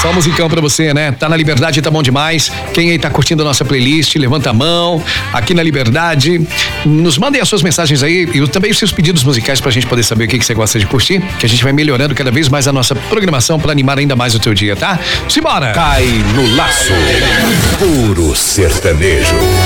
Só musicão pra você, né? Tá na Liberdade, tá bom demais. Quem aí tá curtindo a nossa playlist, levanta a mão. Aqui na Liberdade. Nos mandem as suas mensagens aí e também os seus pedidos musicais pra gente poder saber o que você gosta de curtir, que a gente vai melhorando cada vez mais a nossa programação pra animar ainda mais o teu dia, tá? Simbora! Cai no laço. Puro sertanejo.